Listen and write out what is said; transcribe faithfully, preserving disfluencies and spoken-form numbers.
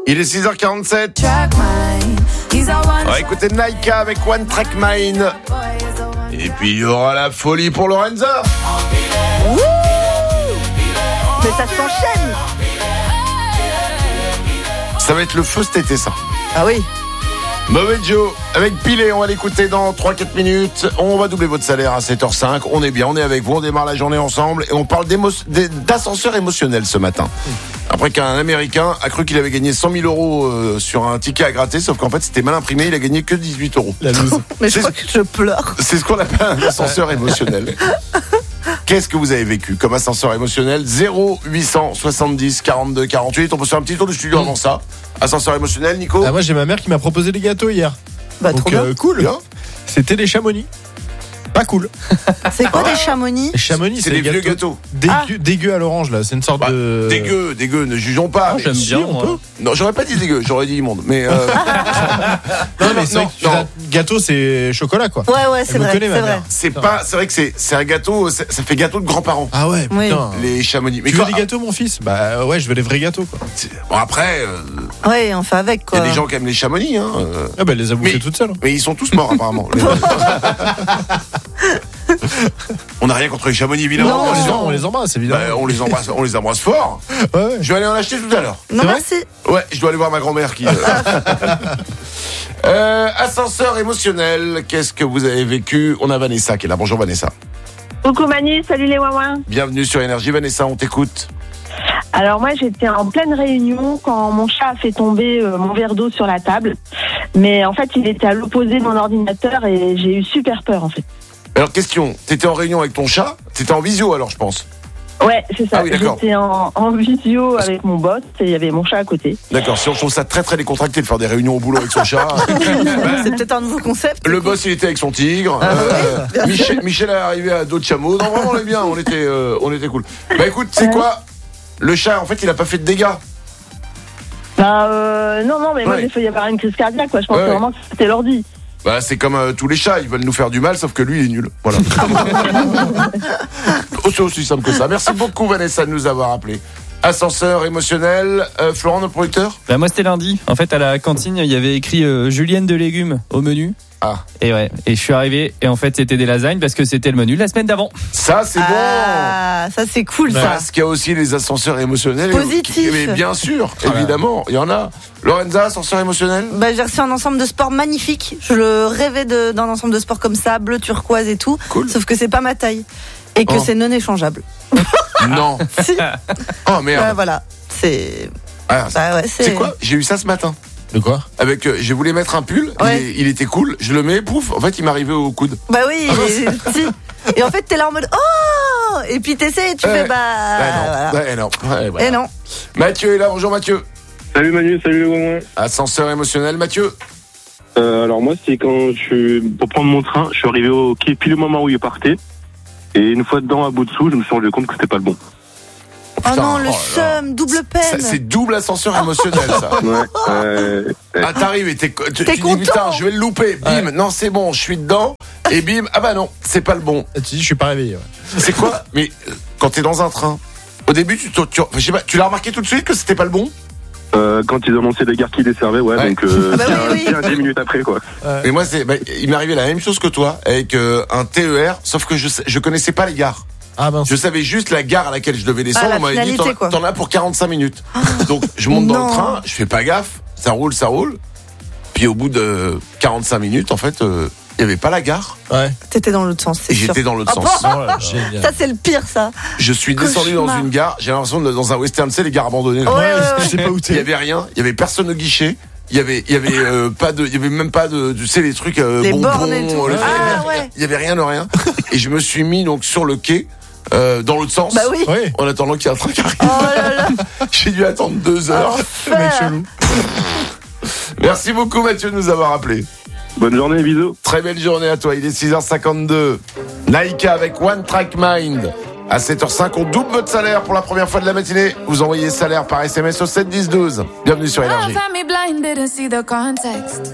Il est six heures quarante-sept. On va écouter Naika avec One Track Mind. Et puis il y aura la folie pour Lorenza. Wouh, mais ça s'enchaîne. Ça va être le feu cet été, ça. Ah oui. Mauvais Joe avec Pilé, on va l'écouter dans trois à quatre minutes. On va doubler votre salaire à sept heures cinq. On est bien, on est avec vous, on démarre la journée ensemble. Et on parle d'ascenseur émotionnel ce matin. Après qu'un Américain a cru qu'il avait gagné cent mille euros sur un ticket à gratter, sauf qu'en fait c'était mal imprimé, il a gagné que dix-huit euros. La loose. Mais je crois que je pleure. C'est ce qu'on appelle un ascenseur émotionnel. Qu'est-ce que vous avez vécu comme ascenseur émotionnel? Zéro huit cent soixante-dix quarante-deux quarante-huit. On peut faire un petit tour du studio avant ça. Ascenseur émotionnel, Nico? Ah, moi j'ai ma mère qui m'a proposé des gâteaux hier. Bah donc, trop bien. Euh, cool. Bien. C'était des chamonix. Pas cool. C'est quoi des chamonix? Les chamonix, c'est, c'est des vieux gâteaux. Dégueu, ah. dégueu à l'orange là. C'est une sorte bah, de. Dégueu, dégueu. Ne jugeons pas. Ah, j'aime si, bien. On moi. peut. Non, j'aurais pas dit dégueu. J'aurais dit immonde. Mais. Euh... non, mais c'est non, vrai que non. Gâteau, c'est chocolat quoi. Ouais, ouais, c'est Elle vrai. Connaît, c'est vrai. C'est pas. C'est vrai que c'est, c'est un gâteau. C'est, ça fait gâteau de grands-parents. Ah ouais. Oui. Putain. Les chamonix. Mais tu quoi, veux des gâteaux, mon fils? Bah ouais, je veux des vrais gâteaux quoi. C'est... Bon après. Euh... Ouais, on fait avec quoi. Il y a des gens qui aiment les chamonix. Hein. Ah bah elle les a bouffés toutes seules. Mais ils sont tous morts apparemment. On n'a rien contre les chamonix évidemment. Non, on, les, on les embrasse évidemment. Bah, on les embrasse, on les embrasse fort. Ouais, ouais. Je vais aller en acheter tout à l'heure. Non merci. Ouais, je dois aller voir ma grand-mère qui. Euh... euh, ascenseur émotionnel. Qu'est-ce que vous avez vécu? On a Vanessa qui est là. Bonjour Vanessa. Coucou Manu, salut les ouin-ouin. Bienvenue sur Énergie. Vanessa, on t'écoute. Alors moi j'étais en pleine réunion quand mon chat a fait tomber euh, mon verre d'eau sur la table. Mais en fait il était à l'opposé de mon ordinateur et j'ai eu super peur en fait. Alors question, t'étais en réunion avec ton chat? T'étais en visio alors je pense? Ouais, c'est ça. Ah oui, d'accord. J'étais en, en visio avec mon boss et il y avait mon chat à côté. D'accord, si on trouve ça très très décontracté de faire des réunions au boulot avec son chat. C'est peut-être un nouveau concept. Le boss il était avec son tigre. Ah, euh, oui, Michel, Michel est arrivé à dos de chameau. Non vraiment on est bien, on était, euh, on était cool. Bah écoute, c'est quoi? Le chat en fait il a pas fait de dégâts. Bah euh, non non mais ouais. Moi j'ai failli y avoir une crise cardiaque quoi. Je pensais ouais. vraiment que c'était l'ordi. Bah c'est comme euh, tous les chats, ils veulent nous faire du mal, sauf que lui il est nul. Voilà. C'est aussi simple que ça. Merci beaucoup Vanessa de nous avoir appelé. Ascenseur émotionnel, euh, Florent, notre producteur. Bah moi c'était lundi. En fait à la cantine il y avait écrit euh, julienne de légumes au menu. Ah. Et ouais. Et je suis arrivé et en fait c'était des lasagnes parce que c'était le menu de la semaine d'avant. Ça c'est bon. Ah, ça c'est cool ça. Parce qu'il y a aussi les ascenseurs émotionnels. Positifs. Mais bien sûr, évidemment, il y en a. Lorenza, ascenseur émotionnel. Bah j'ai reçu un ensemble de sport magnifique. Je le rêvais de, d'un ensemble de sport comme ça, bleu turquoise et tout. Cool. Sauf que c'est pas ma taille et que oh. c'est non échangeable. Non. Si. Oh merde. Bah, voilà, c'est. Ah, bah, ouais, c'est... c'est quoi? J'ai eu ça ce matin. De quoi? Avec, euh, je voulais mettre un pull, ouais. il, il était cool, je le mets, pouf, en fait il m'arrivait au coude. Bah oui, ah, si. Et en fait t'es là en mode oh, et puis t'essaies et tu euh, fais bah. bah non, voilà. bah, non. Ouais, voilà. Et non. Mathieu est là, bonjour Mathieu. Salut Manu, salut les ouin-ouin. Ascenseur émotionnel, Mathieu. Euh, alors moi c'est quand je suis pour prendre mon train, je suis arrivé au quai pile au moment où il partait. Et une fois dedans à bout dessous, je me suis rendu compte que c'était pas le bon. Oh putain, non, le oh seum, double peine. Ça, c'est double ascenseur émotionnel, ça. Ouais, euh, ah, t'arrives et t'es, tu, t'es tu content. dis putain, je vais le louper. Bim, ouais. Non, c'est bon, je suis dedans. Et bim, ah bah non, c'est pas le bon. Tu dis, je suis pas réveillé. Ouais. C'est quoi? Mais euh, quand t'es dans un train, au début, tu, tu, tu, je sais pas, tu l'as remarqué tout de suite que c'était pas le bon? Euh, quand ils annonçaient les gares qui desservaient, ouais, ouais. donc euh, bah oui, bien, oui. bien dix minutes après, quoi. Ouais. Mais moi, c'est, bah, il m'est arrivé la même chose que toi, avec euh, un T E R, sauf que je, je connaissais pas les gares. Ah ben, je savais juste la gare à laquelle je devais descendre. Ah, on m'avait dit, t'en, t'en as pour quarante-cinq minutes. Ah, donc, je monte non. dans le train, je fais pas gaffe, ça roule, ça roule. Puis au bout de quarante-cinq minutes, en fait, il euh, y avait pas la gare. Ouais. T'étais dans l'autre sens, c'est sûr. J'étais dans l'autre oh, sens. Oh, oh, ça, c'est le pire, ça. Je suis descendu Cauchemar. Dans une gare, j'ai l'impression de dans un western, tu sais, les gares abandonnées. Ouais, ouais, ouais, je sais pas où t'es. Il y avait rien, il y avait personne au guichet. Il y avait, il y avait euh, pas de, il y avait même pas de, tu sais les trucs euh, les bonbons, bornes et tout. Le, ah, il, y avait, ouais. il y avait rien de rien. Et je me suis mis donc sur le quai. Euh, dans l'autre sens, bah oui. En attendant qu'il y ait un train qui arrive. Oh là là. J'ai dû attendre deux heures. Mec chelou. Merci beaucoup Mathieu de nous avoir appelé. Bonne journée, bisous. Très belle journée à toi, il est six heures cinquante-deux. Naika avec One Track Mind. À sept heures cinq, on double votre salaire pour la première fois de la matinée. Vous envoyez salaire par S M S au sept dix douze. Bienvenue sur Énergie.